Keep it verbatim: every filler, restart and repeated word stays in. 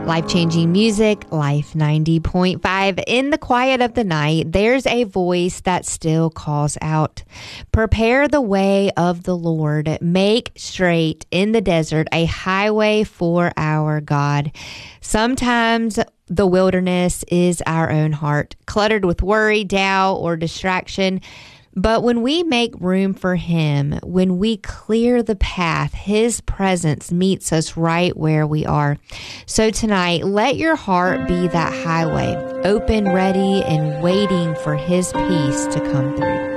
Life-changing music, Life ninety point five. In the quiet of the night, there's a voice that still calls out, "Prepare the way of the Lord. Make straight in the desert a highway for our God." Sometimes the wilderness is our own heart, cluttered with worry, doubt, or distraction. But when we make room for Him, when we clear the path, His presence meets us right where we are. So tonight, let your heart be that highway, open, ready, and waiting for His peace to come through.